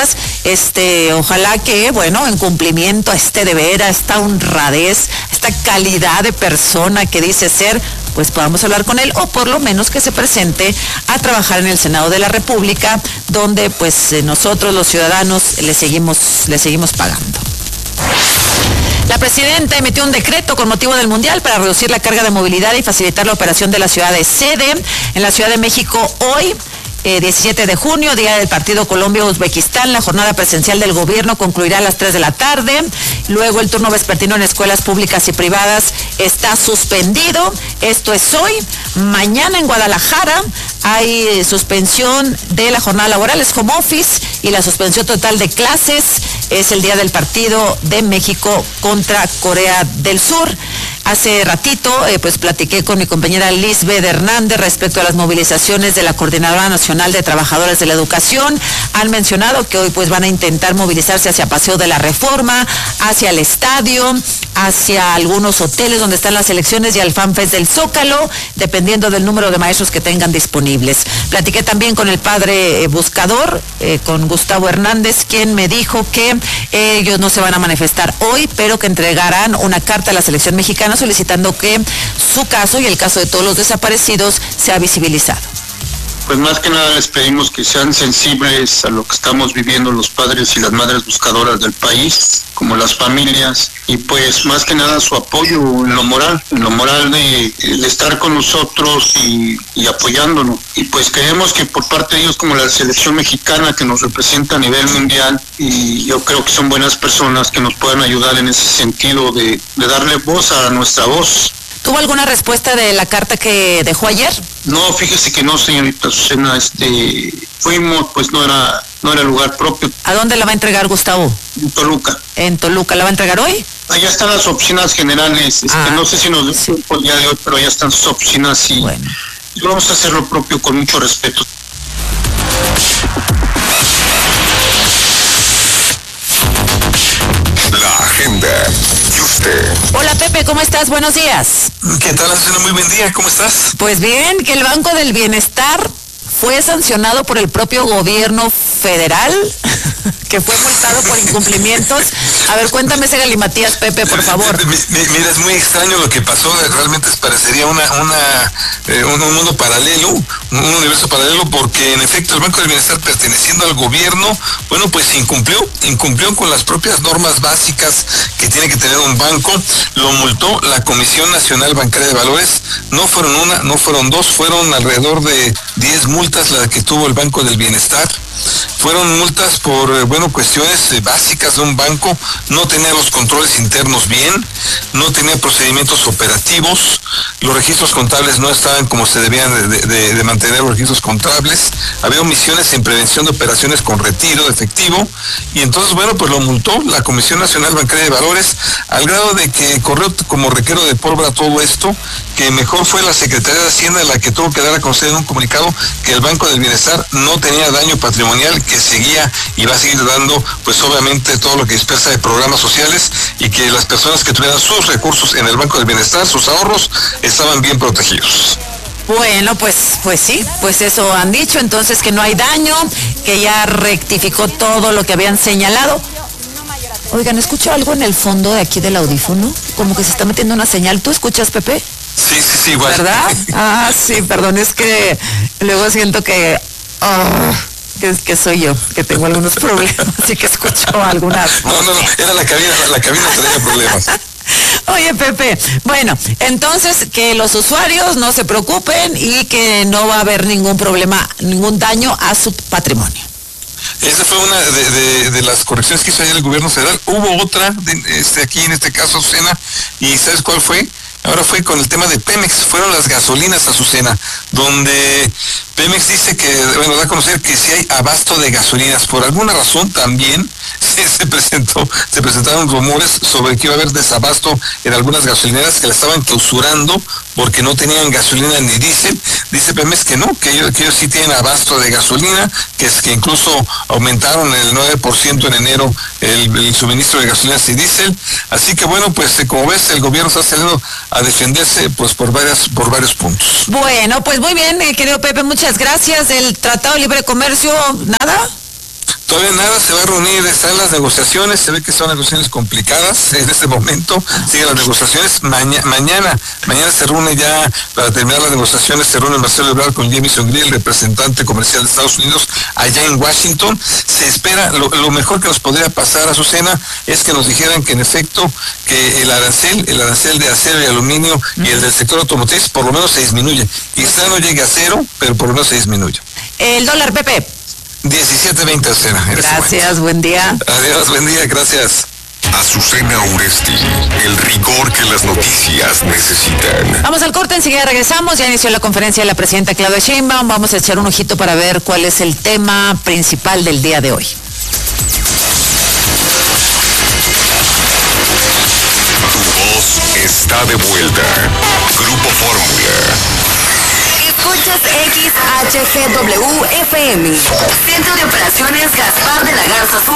privadas. Ojalá que, bueno, en cumplimiento a este deber, a esta honradez, a esta calidad de persona que dice ser, pues podamos hablar con él, o por lo menos que se presente a trabajar en el Senado de la República, donde pues nosotros los ciudadanos le seguimos pagando. La presidenta emitió un decreto con motivo del Mundial para reducir la carga de movilidad y facilitar la operación de la ciudad de sede. En la Ciudad de México hoy, 17 de junio, día del partido Colombia-Uzbekistán, la jornada presencial del gobierno concluirá a las 3 de la tarde. Luego el turno vespertino en escuelas públicas y privadas está suspendido. Esto es hoy. Mañana en Guadalajara hay suspensión de la jornada laboral, es home office, y la suspensión total de clases es el día del partido de México contra Corea del Sur. Hace ratito, pues platiqué con mi compañera Lisbeth Hernández respecto a las movilizaciones de la Coordinadora Nacional de Trabajadores de la Educación. Han mencionado que hoy pues van a intentar movilizarse hacia Paseo de la Reforma, hacia el estadio, hacia algunos hoteles donde están las elecciones y al FanFest del Zócalo, dependiendo del número de maestros que tengan disponibles. Platiqué también con el padre buscador, con Gustavo Hernández, quien me dijo que ellos no se van a manifestar hoy, pero que entregarán una carta a la selección mexicana solicitando que su caso y el caso de todos los desaparecidos sea visibilizado. Pues más que nada les pedimos que sean sensibles a lo que estamos viviendo los padres y las madres buscadoras del país, como las familias, y pues más que nada su apoyo en lo moral de estar con nosotros y apoyándonos. Y pues creemos que por parte de ellos, como la selección mexicana que nos representa a nivel mundial, y yo creo que son buenas personas que nos puedan ayudar en ese sentido de darle voz a nuestra voz. ¿Tuvo alguna respuesta de la carta que dejó ayer? No, fíjese que no, señorita Azucena, fuimos, pues no era lugar propio. ¿A dónde la va a entregar, Gustavo? En Toluca. ¿En Toluca la va a entregar hoy? Allá están las oficinas generales, no sé si nos dio tiempo el día de hoy, pero allá están sus oficinas y bueno, vamos a hacer lo propio con mucho respeto. La agenda. ¿Y usted? Hola Pepe, ¿cómo estás? Buenos días. ¿Qué tal, Azucena? Muy buen día, ¿cómo estás? Pues bien, que el Banco del Bienestar fue sancionado por el propio gobierno federal, que fue multado por incumplimientos. A ver, cuéntame ese galimatías, Pepe, por favor. Mira, es muy extraño lo que pasó, realmente parecería un mundo paralelo, un universo paralelo, porque en efecto el Banco del Bienestar, perteneciendo al gobierno, bueno, pues incumplió con las propias normas básicas que tiene que tener un banco. Lo multó la Comisión Nacional Bancaria de Valores. No fueron una, no fueron dos, fueron alrededor de 10 multas la que tuvo el Banco del Bienestar. Fueron multas por, cuestiones básicas de un banco. No tenía los controles internos bien, no tenía procedimientos operativos, los registros contables no estaban como se debían de mantener los registros contables, había omisiones en prevención de operaciones con retiro de efectivo, y entonces, pues lo multó la Comisión Nacional Bancaria de Valores, al grado de que corrió como reguero de pólvora todo esto, que mejor fue la Secretaría de Hacienda la que tuvo que dar a conocer en un comunicado que el Banco del Bienestar no tenía daño patrimonial, que seguía y va a seguir dando, pues obviamente, todo lo que dispersa de programas sociales, y que las personas que tuvieran sus recursos en el Banco del Bienestar, sus ahorros, estaban bien protegidos. Bueno, pues sí, pues eso han dicho, entonces que no hay daño, que ya rectificó todo lo que habían señalado. Oigan, ¿escucho algo en el fondo de aquí del audífono? Como que se está metiendo una señal. ¿Tú escuchas, Pepe? Sí, igual. ¿Verdad? Sí, perdón, es que luego siento que soy yo, que tengo algunos problemas, así que escucho algunas. No, era la cabina traía problemas. Oye, Pepe, bueno, entonces que los usuarios no se preocupen y que no va a haber ningún problema, ningún daño a su patrimonio. Esa fue una de las correcciones que hizo ayer el gobierno federal. Hubo otra, aquí en este caso, Azucena, y ¿sabes cuál fue? Ahora fue con el tema de Pemex, fueron las gasolinas, Azucena, donde Pemex dice que, da a conocer que si hay abasto de gasolinas. Por alguna razón también se presentaron rumores sobre que iba a haber desabasto en algunas gasolineras, que la estaban clausurando porque no tenían gasolina ni diésel. Dice Pemex que no, que ellos sí tienen abasto de gasolina, que incluso aumentaron el 9% en enero el suministro de gasolinas y diésel. Así que como ves, el gobierno está saliendo a defenderse pues por varios puntos. Bueno, pues muy bien, querido Pepe, muchas gracias. Del Tratado de Libre Comercio, ¿nada? Todavía nada, se va a reunir, están las negociaciones, se ve que son negociaciones complicadas en este momento, siguen las negociaciones, mañana se reúne ya, para terminar las negociaciones, se reúne Marcelo Ebrard con Jamieson Greer, el representante comercial de Estados Unidos, allá en Washington. Se espera, lo mejor que nos podría pasar, Azucena, es que nos dijeran que en efecto, que el arancel de acero y aluminio y el del sector automotriz por lo menos se disminuye. Quizá no llegue a cero, pero por lo menos se disminuye. El dólar, Pepe. 17.20, Azucena. Gracias, buen día. Adiós, buen día, gracias. Azucena Uresti, el rigor que las noticias necesitan. Vamos al corte, enseguida regresamos. Ya inició la conferencia de la presidenta Claudia Sheinbaum. Vamos a echar un ojito para ver cuál es el tema principal del día de hoy. Tu voz está de vuelta. Grupo Fórmula. Escuchas XHGW FM. Centro de Operaciones Gaspar de la Garza Sur.